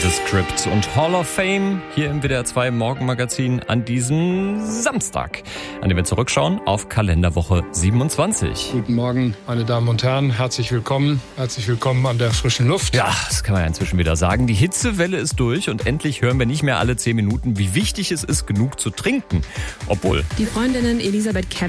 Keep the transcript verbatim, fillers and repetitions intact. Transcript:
The Script und Hall of Fame hier im W D R zwei Morgenmagazin an diesem Samstag, an dem wir zurückschauen auf Kalenderwoche siebenundzwanzig. Guten Morgen, meine Damen und Herren. Herzlich willkommen. Herzlich willkommen an der frischen Luft. Ja, das kann man ja inzwischen wieder sagen. Die Hitzewelle ist durch und endlich hören wir nicht mehr alle zehn Minuten, wie wichtig es ist, genug zu trinken. Obwohl die Freundinnen Elisabeth Kemp